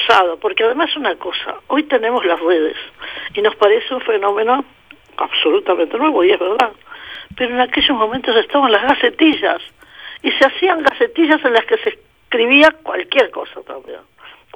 pasado, porque además una cosa, hoy tenemos las redes y nos parece un fenómeno absolutamente nuevo, y es verdad, pero en aquellos momentos estaban las gacetillas, y se hacían gacetillas en las que se escribía cualquier cosa también.